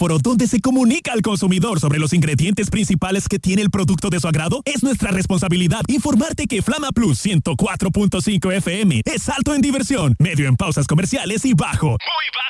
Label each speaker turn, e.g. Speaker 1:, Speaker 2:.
Speaker 1: semáforo donde se comunica al consumidor sobre los ingredientes principales que tiene el producto de su agrado. Es nuestra responsabilidad informarte que Flama Plus 104.5 FM es alto en diversión, medio en pausas comerciales y bajo, muy bajo